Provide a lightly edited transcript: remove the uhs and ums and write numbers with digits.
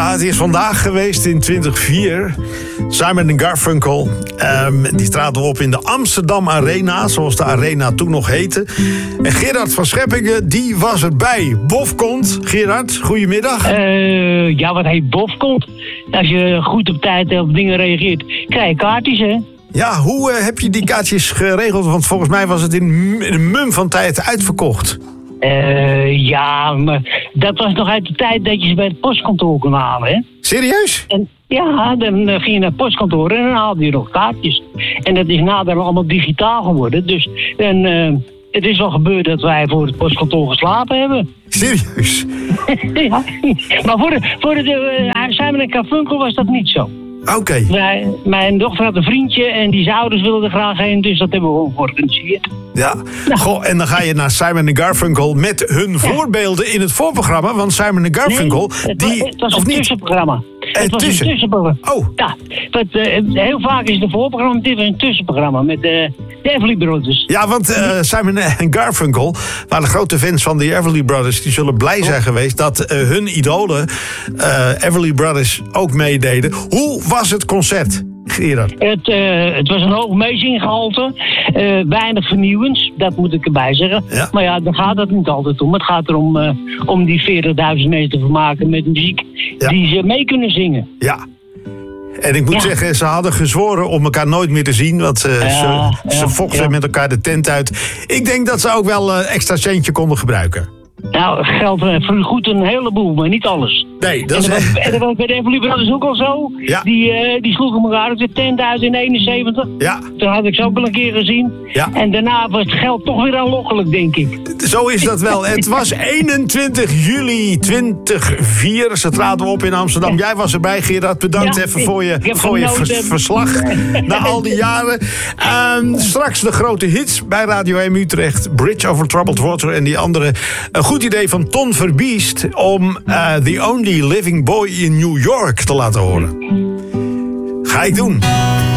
Ja, het is vandaag geweest in 2004. Simon & Garfunkel. Die traden op in de Amsterdam Arena, zoals de Arena toen nog heette. En Gerard van Scheppingen, die was erbij. Bofkont. Gerard, goedemiddag. Ja, wat heet Bofkont? Als je goed op tijd op dingen reageert, krijg je kaartjes, hè? Ja, hoe heb je die kaartjes geregeld? Want volgens mij was het in een mum van tijd uitverkocht. Ja, maar dat was nog uit de tijd dat je ze bij het postkantoor kon halen, hè? Serieus? En, ja, dan ging je naar het postkantoor en dan haalde je nog kaartjes. En dat is nader allemaal digitaal geworden. Dus het is wel gebeurd dat wij voor het postkantoor geslapen hebben. Serieus? Ja, maar voor de Simon & Garfunkel was dat niet zo. Oké. Mijn dochter had een vriendje en die ouders wilden er graag heen, dus dat hebben we gewoon georganiseerd. Ja, goh, en dan ga je naar Simon & Garfunkel met hun voorbeelden in het voorprogramma. Want Simon & Garfunkel, nee, het was een tussenprogramma. Het was een tussenprogramma. Oh. Ja, heel vaak is het een voorprogramma, dit was een tussenprogramma met de Everly Brothers. Ja, want Simon & Garfunkel waren grote fans van de Everly Brothers. Die zullen blij zijn geweest dat hun idolen, Everly Brothers, ook meededen. Hoe was het concert, Gerard? Het was een hoog meezinggehalte. Weinig vernieuwends, dat moet ik erbij zeggen. Ja. Maar ja, daar gaat het niet altijd om. Het gaat erom om die 40.000 mensen te vermaken met muziek die ze mee kunnen zingen. Ja. En ik moet zeggen, ze hadden gezworen om elkaar nooit meer te zien. Want ze vochten met elkaar de tent uit. Ik denk dat ze ook wel een extra centje konden gebruiken. Nou, geld vergoedt een heleboel, maar niet alles. Nee, dat en dat was bij de Everly Brothers ook al zo. Ja. Die sloegen elkaar uit de tent uit in 71. Ja. Toen had ik ze ook wel een keer gezien. Ja. En daarna was het geld toch weer aanlokkelijk, denk ik. Zo is dat wel. Het was 21 juli 2004. Ze traden op in Amsterdam. Jij was erbij, Gerard. Bedankt even voor je verslag. Na al die jaren. Straks de grote hits bij Radio 1 Utrecht. Bridge over Troubled Water en die andere. Een goed idee van Ton Verbiest om The Only Living Boy in New York te laten horen. Ga ik doen.